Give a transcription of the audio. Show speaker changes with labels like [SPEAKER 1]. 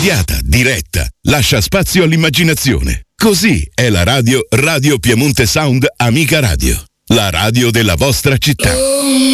[SPEAKER 1] immediata, diretta, lascia spazio all'immaginazione. Così è la Radio Piemonte Sound Amica Radio. La radio della vostra città.